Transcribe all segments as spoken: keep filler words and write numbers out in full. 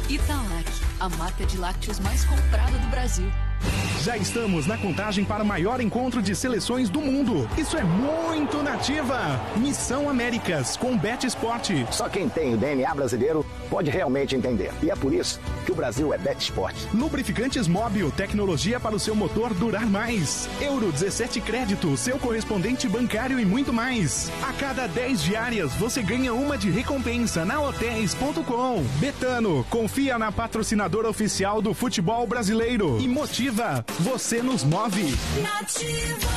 Italac, a marca de lácteos mais comprada do Brasil. Já estamos na contagem para o maior encontro de seleções do mundo. Isso é muito Nativa. Missão Américas com Bet Sport. Só quem tem o D N A brasileiro pode realmente entender. E é por isso que o Brasil é Bet Sport. Lubrificantes Móbil, tecnologia para o seu motor durar mais. Euro dezessete Crédito, seu correspondente bancário e muito mais. A cada dez diárias você ganha uma de recompensa na hotéis ponto com. Betano, confia na patrocinadora oficial do futebol brasileiro. E motiva. Você nos move. Nativa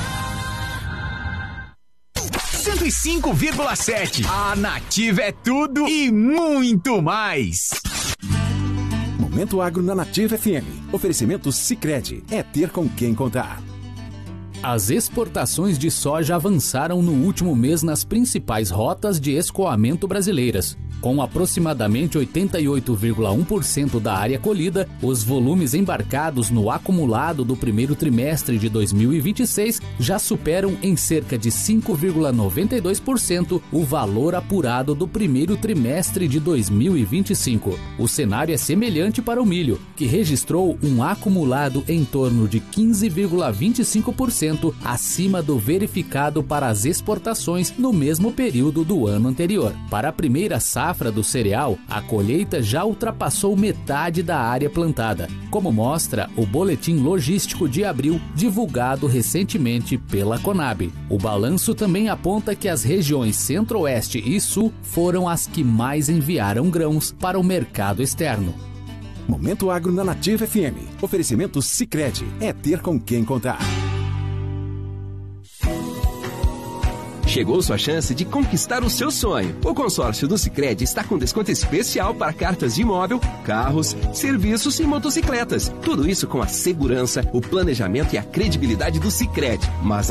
cento e cinco vírgula sete. A Nativa é tudo e muito mais. Momento Agro na Nativa F M. Oferecimento Sicredi. É ter com quem contar. As exportações de soja avançaram no último mês nas principais rotas de escoamento brasileiras. Com aproximadamente oitenta e oito vírgula um por cento da área colhida, os volumes embarcados no acumulado do primeiro trimestre de dois mil e vinte e seis já superam em cerca de cinco vírgula noventa e dois por cento o valor apurado do primeiro trimestre de dois mil e vinte e cinco. O cenário é semelhante para o milho, que registrou um acumulado em torno de quinze vírgula vinte e cinco por cento acima do verificado para as exportações no mesmo período do ano anterior. Para a primeira safra do cereal, a colheita já ultrapassou metade da área plantada, como mostra o Boletim Logístico de Abril, divulgado recentemente pela Conab. O balanço também aponta que as regiões Centro-Oeste e Sul foram as que mais enviaram grãos para o mercado externo. Momento Agro na Nativa F M. Oferecimento Sicredi. É ter com quem contar. Chegou sua chance de conquistar o seu sonho. O consórcio do Sicredi está com desconto especial para cartas de imóvel, carros, serviços e motocicletas. Tudo isso com a segurança, o planejamento e a credibilidade do Sicredi. Mas